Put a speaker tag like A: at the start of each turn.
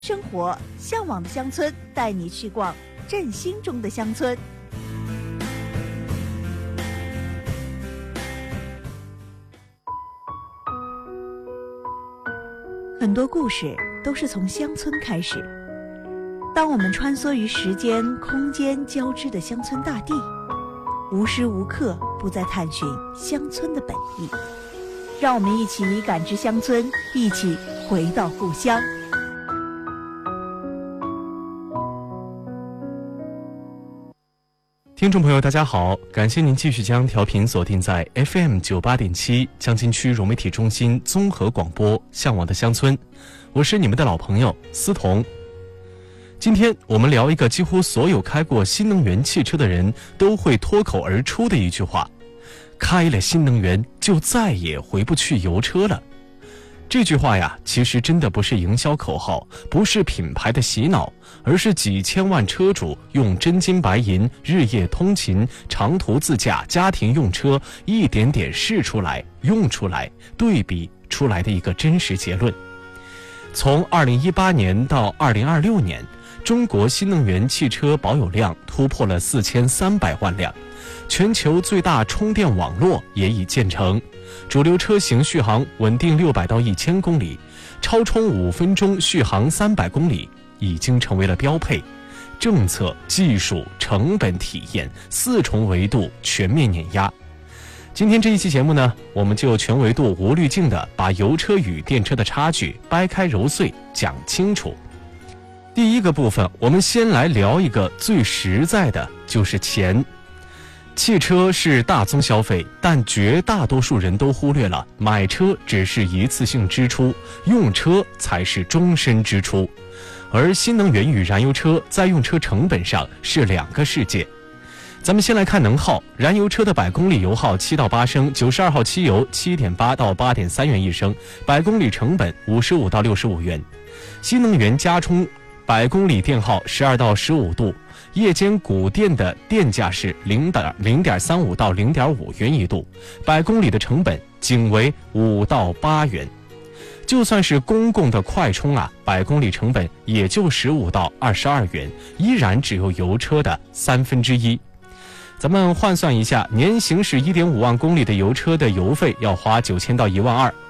A: 生活向往的乡村，带你去逛振兴中的乡村。很多故事都是从乡村开始。当我们穿梭于时间、空间交织的乡村大地，无时无刻不在探寻乡村的本意。让我们一起感知乡村，一起回到故乡。
B: 听众朋友大家好，感谢您继续将调频锁定在 FM 98.7江津区融媒体中心综合广播向往的乡村，我是你们的老朋友思彤。今天我们聊一个几乎所有开过新能源汽车的人都会脱口而出的一句话：开了新能源就再也回不去油车了。这句话呀，其实真的不是营销口号，不是品牌的洗脑，而是几千万车主用真金白银日夜通勤、长途自驾、家庭用车一点点试出来、用出来、对比出来的一个真实结论。从2018年到2026年，中国新能源汽车保有量突破了4300万辆，全球最大充电网络也已建成，主流车型续航稳定600到1000公里，超充5分钟续航300公里已经成为了标配。政策、技术、成本、体验4重维度全面碾压。今天这一期节目呢，我们就全维度无滤镜的把油车与电车的差距掰开揉碎讲清楚。第一个部分，我们先来聊一个最实在的，就是钱。汽车是大宗消费，但绝大多数人都忽略了买车只是一次性支出，用车才是终身支出。而新能源与燃油车在用车成本上是两个世界。咱们先来看能耗，燃油车的百公里油耗7到8升，92号汽油7.8到8.3元一升，百公里成本55到65元。新能源加充百公里电耗12到15度，夜间谷电的电价是0.35到0.5元一度，百公里的成本仅为5到8元。就算是公共的快充啊，百公里成本也就15到22元，依然只有油车的1/3。咱们换算一下，年行驶1.5万公里的油车的油费要花9000到12000，